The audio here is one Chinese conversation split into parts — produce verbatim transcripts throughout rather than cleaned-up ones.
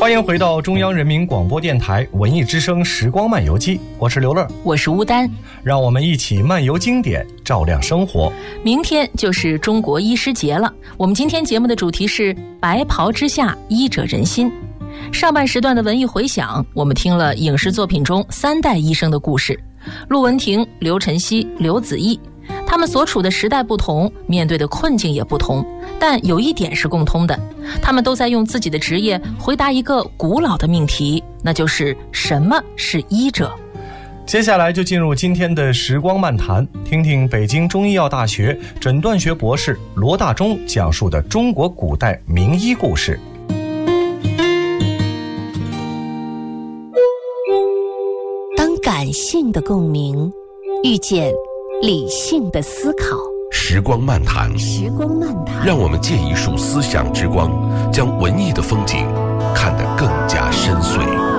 欢迎回到中央人民广播电台文艺之声时光漫游记，我是刘乐， 我是吴丹， 让我们一起漫游经典，照亮生活。 明天就是中国医师节了，我们今天节目的主题是白袍之下，医者仁心。上半时段的文艺回响，我们听了影视作品中三代医生的故事，陆文婷、刘晨曦、刘子毅，他们所处的时代不同，面对的困境也不同，但有一点是共通的，他们都在用自己的职业回答一个古老的命题，那就是什么是医者。 接下来就进入今天的时光漫谈，听听北京中医药大学诊断学博士罗大忠讲述的中国古代名医故事。 当感性的共鸣遇见理性的思考， 时光漫谈， 时光漫谈， 让我们借一束思想之光，将文艺的风景看得更加深邃。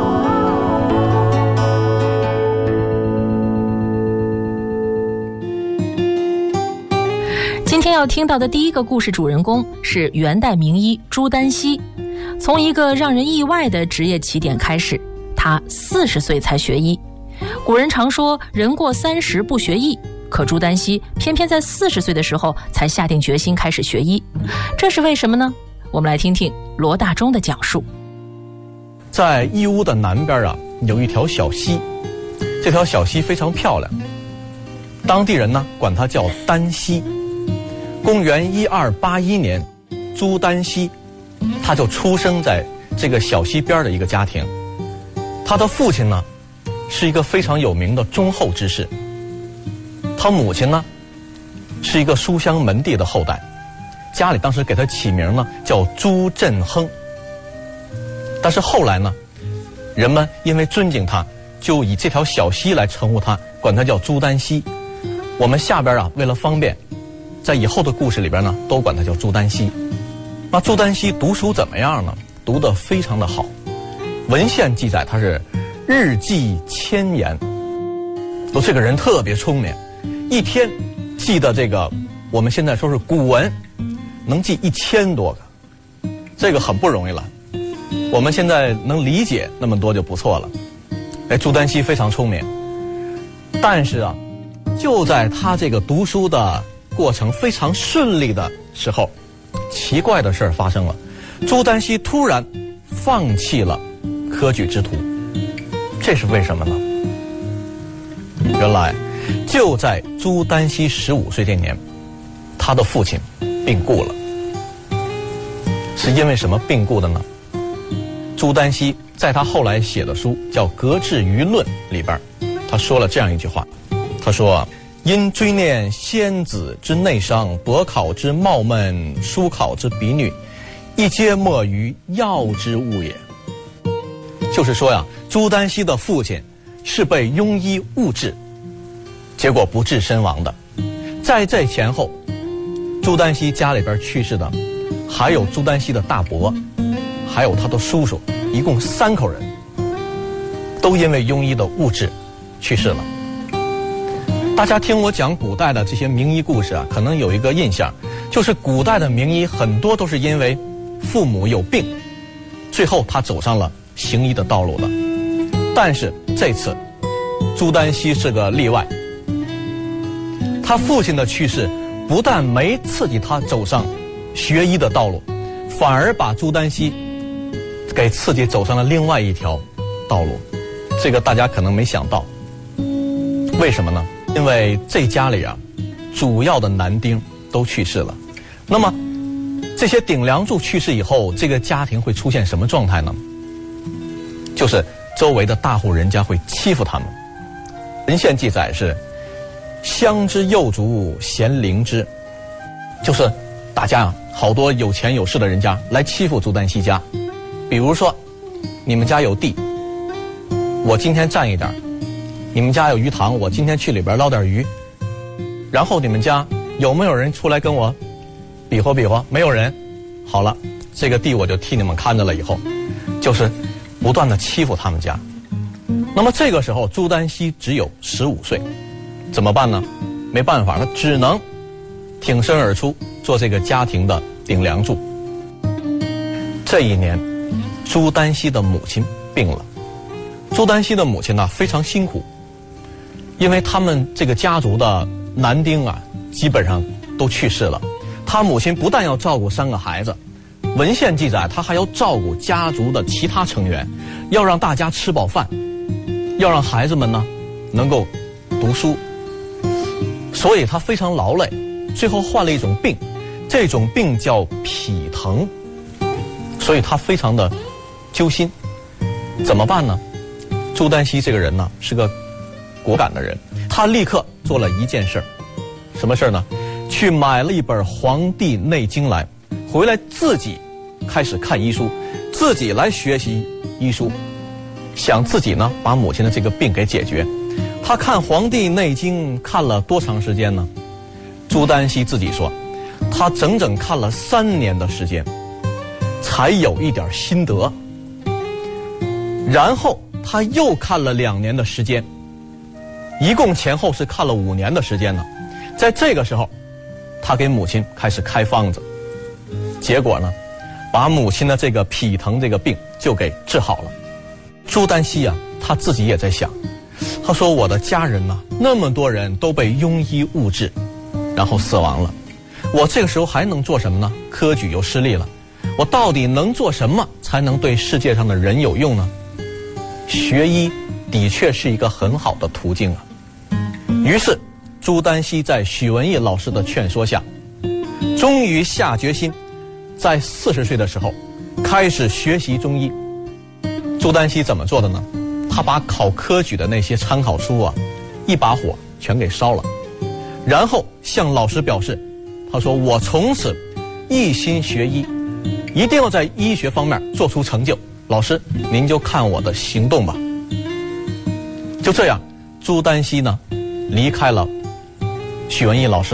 今天要听到的第一个故事主人公是元代名医朱丹溪，从一个让人意外的职业起点开始，他四十岁才学医。古人常说人过三十不学医，可朱丹溪偏偏在四十岁的时候才下定决心开始学医，这是为什么呢？我们来听听罗大忠的讲述。 在义乌的南边啊，有一条小溪，这条小溪非常漂亮，当地人呢管它叫丹溪。公元一二八一年，朱丹溪他就出生在这个小溪边的一个家庭，他的父亲呢是一个非常有名的忠厚之士，他母亲呢是一个书香门第的后代，家里当时给他起名呢叫朱振亨。但是后来呢，人们因为尊敬他，就以这条小溪来称呼他，管他叫朱丹溪。我们下边啊为了方便，在以后的故事里边呢都管他叫朱丹溪。那朱丹溪读书怎么样呢？读得非常的好，文献记载他是日记千言，说这个人特别聪明，一天记的这个我们现在说是古文能记一千多个，这个很不容易了。我们现在能理解那么多就不错了。哎，朱丹溪非常聪明，但是啊，就在他这个读书的过程非常顺利的时候，奇怪的事儿发生了，朱丹溪突然放弃了科举之途。这是为什么呢？原来就在朱丹溪十五岁这年，他的父亲病故了。是因为什么病故的呢？朱丹溪在他后来写的书叫《格致舆论》里边，他说了这样一句话，他说因追念先子之内伤，博考之冒闷，书考之鄙女，一皆莫于药之误也。就是说呀，朱丹溪的父亲是被庸医误治，结果不治身亡的。在这前后，朱丹溪家里边去世的还有朱丹溪的大伯，还有他的叔叔，一共三口人，都因为庸医的误治去世了。大家听我讲古代的这些名医故事啊，可能有一个印象，就是古代的名医很多都是因为父母有病，最后他走上了行医的道路的。但是这次朱丹溪是个例外，他父亲的去世不但没刺激他走上学医的道路，反而把朱丹溪给刺激走上了另外一条道路。这个大家可能没想到，为什么呢？因为这家里啊，主要的男丁都去世了。那么这些顶梁柱去世以后，这个家庭会出现什么状态呢？就是周围的大户人家会欺负他们。文献记载是乡之幼族贤凌之，就是大家啊，好多有钱有势的人家来欺负朱丹溪家。比如说你们家有地，我今天占一点；你们家有鱼塘，我今天去里边捞点鱼。然后你们家有没有人出来跟我比划比划？没有人，好了，这个地我就替你们看着了。以后就是不断的欺负他们家。那么这个时候朱丹溪只有十五岁，怎么办呢？没办法，他只能挺身而出，做这个家庭的顶梁柱。这一年朱丹溪的母亲病了。朱丹溪的母亲呢非常辛苦，因为他们这个家族的男丁啊基本上都去世了。他母亲不但要照顾三个孩子，文献记载他还要照顾家族的其他成员，要让大家吃饱饭，要让孩子们呢能够读书，所以他非常劳累，最后患了一种病，这种病叫脾疼，所以他非常的揪心。怎么办呢？朱丹溪这个人呢是个果敢的人，他立刻做了一件事儿，什么事儿呢？去买了一本《黄帝内经》来，回来自己开始看医书，自己来学习医书，想自己呢把母亲的这个病给解决。他看《黄帝内经》看了多长时间呢？朱丹溪自己说，他整整看了三年的时间，才有一点心得。然后他又看了两年的时间，一共前后是看了五年的时间呢。在这个时候，他给母亲开始开方子，结果呢，把母亲的这个脾疼这个病就给治好了。朱丹溪啊，他自己也在想，他说我的家人呢，那么多人都被庸医误治，然后死亡了，我这个时候还能做什么呢？科举又失利了，我到底能做什么才能对世界上的人有用呢？学医的确是一个很好的途径啊。于是朱丹溪在许文义老师的劝说下，终于下决心，在四十岁的时候开始学习中医。朱丹溪怎么做的呢？他把考科举的那些参考书啊，一把火全给烧了，然后向老师表示，他说我从此一心学医，一定要在医学方面做出成就，老师您就看我的行动吧。就这样，朱丹溪呢离开了许文义老师